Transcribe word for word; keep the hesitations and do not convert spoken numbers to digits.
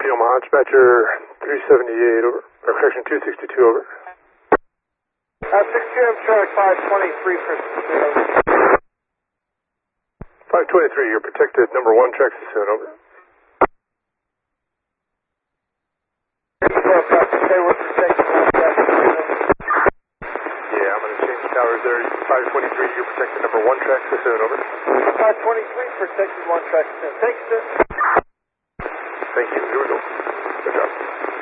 Copy, Omaha Dispatcher three seventy-eight, over. Or correction, two sixty-two, over. Uh, six Q M track five twenty-three for Sassoon. five twenty-three, you're protected, number one, track Sassoon, over. Say we're protected one track Sassoon. Yeah, I'm going to change towers there. five twenty-three, you're protected, number one, track Sassoon, over. five twenty-three protected one track Sassoon. Thanks, sir. Thank you, here we go. Good job.